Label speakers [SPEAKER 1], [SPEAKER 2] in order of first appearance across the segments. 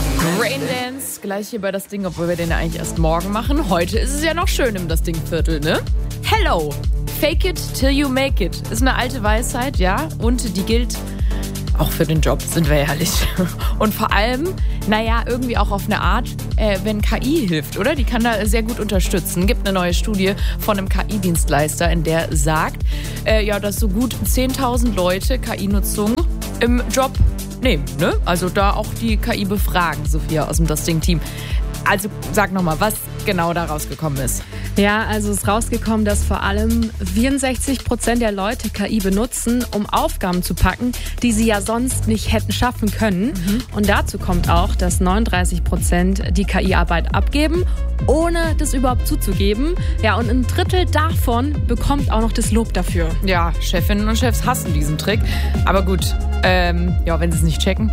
[SPEAKER 1] Raindance, gleich hier bei das Ding, obwohl wir den ja eigentlich erst morgen machen. Heute ist es ja noch schön im das Ding-Viertel, ne? Hello, fake it till you make it. Ist eine alte Weisheit, ja? Und die gilt auch für den Job, sind wir ehrlich. Und vor allem, irgendwie auch auf eine Art, wenn KI hilft, oder? Die kann da sehr gut unterstützen. Gibt eine neue Studie von einem KI-Dienstleister, in der sagt, dass so gut 10.000 Leute KI-Nutzung im Job nehmen, ne? Also da auch die KI befragen, Sophia aus dem Das Ding-Team. Also sag nochmal, was genau da rausgekommen ist.
[SPEAKER 2] Ja, also ist rausgekommen, dass vor allem 64% der Leute KI benutzen, um Aufgaben zu packen, die sie ja sonst nicht hätten schaffen können. Und dazu kommt auch, dass 39% die KI-Arbeit abgeben, ohne das überhaupt zuzugeben. Ja, und ein Drittel davon bekommt auch noch das Lob dafür.
[SPEAKER 1] Ja, Chefinnen und Chefs hassen diesen Trick. Aber gut, wenn sie es nicht checken.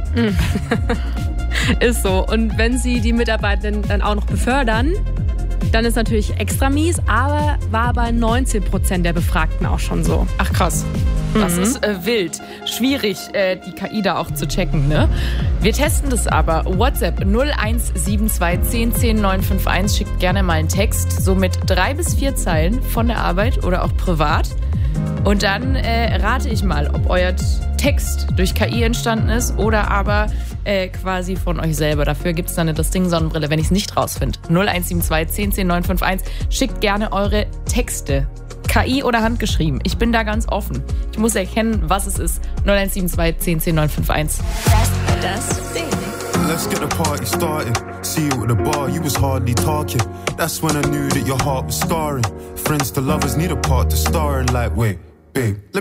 [SPEAKER 2] Ist so. Und wenn sie die Mitarbeitenden dann auch noch befördern, dann ist natürlich extra mies, aber war bei 19% der Befragten auch schon so.
[SPEAKER 1] Ach krass, das ist wild. Schwierig, die KI da auch zu checken, ne? Wir testen das aber. WhatsApp 0172 10 10 951, schickt gerne mal einen Text, so mit 3 bis 4 Zeilen von der Arbeit oder auch privat. Und dann rate ich mal, ob euer Text durch KI entstanden ist oder aber quasi von euch selber. Dafür gibt es dann eine Das Ding Sonnenbrille, wenn ich es nicht rausfinde. 0172 10 10 951. Schickt gerne eure Texte. KI oder handgeschrieben. Ich bin da ganz offen. Ich muss erkennen, was es ist. 0172 10 10 951.
[SPEAKER 3] Das Ding.
[SPEAKER 4] Let's get the party started. See you at the bar, you was hardly talking. That's when I knew that your heart was scarring. Friends to lovers need a part to star in. Like, wait, babe.